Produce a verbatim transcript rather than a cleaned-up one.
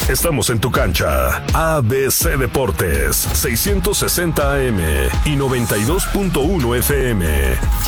Estamos en tu cancha. A B C Deportes, seiscientos sesenta A M y noventa y dos punto uno F M.